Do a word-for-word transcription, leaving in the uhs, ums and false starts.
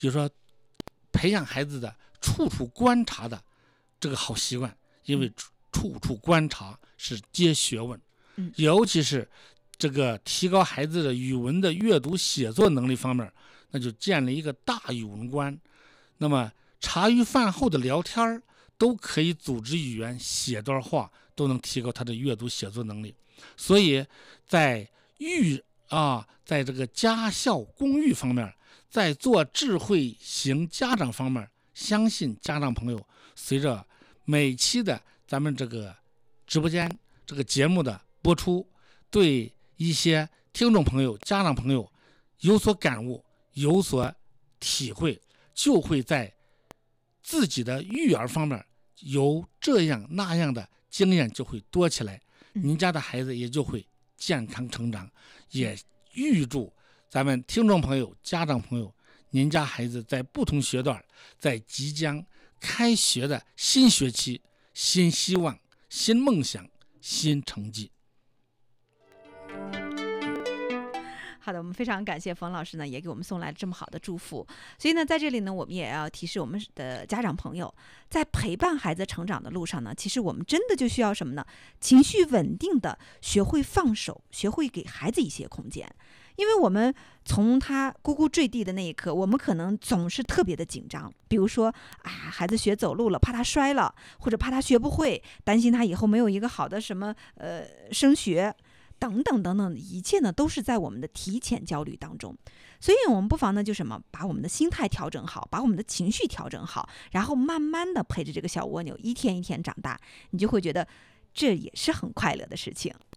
就是说培养孩子的处处观察的这个好习惯，因为处处观察是皆学问， 嗯， 尤其是这个提高孩子的语文的阅读写作能力方面，那就建立一个大语文观。那么茶余饭后的聊天都可以组织语言，写段话都能提高他的阅读写作能力。所以在育啊，在这个家校公育方面，在做智慧型家长方面，相信家长朋友随着每期的咱们这个直播间这个节目的播出，对一些听众朋友家长朋友有所感悟，有所体会，就会在自己的育儿方面有这样那样的经验就会多起来，您家的孩子也就会健康成长。也预祝咱们听众朋友家长朋友，您家孩子在不同学段，在即将开学的新学期，新希望，新梦想，新成绩。 好的，我们非常感谢冯老师呢，也给我们送来这么好的祝福。所以呢，在这里呢，我们也要提示我们的家长朋友，在陪伴孩子成长的路上呢，其实我们真的就需要什么呢？情绪稳定的学会放手，学会给孩子一些空间。因为我们从他咕咕坠地的那一刻，我们可能总是特别的紧张，比如说啊，孩子学走路了，怕他摔了，或者怕他学不会，担心他以后没有一个好的什么呃升学。等等等等，一切呢都是在我们的提前焦虑当中，所以我们不妨呢就什么，把我们的心态调整好，把我们的情绪调整好，然后慢慢的陪着这个小蜗牛一天一天长大，你就会觉得这也是很快乐的事情。